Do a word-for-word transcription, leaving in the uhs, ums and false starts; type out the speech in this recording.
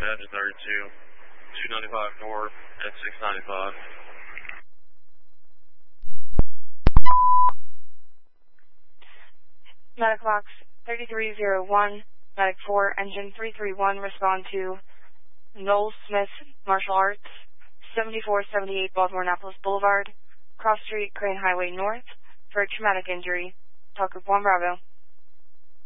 engine thirty-two, two ninety-five north at six ninety-five. Medic box thirty-three oh one, Medic four, engine three three one, respond to Noel Smith, Martial Arts, seventy-four seventy-eight Baltimore Annapolis Boulevard, Cross Street, Crane Highway North, for a traumatic injury. Talk Group one Bravo.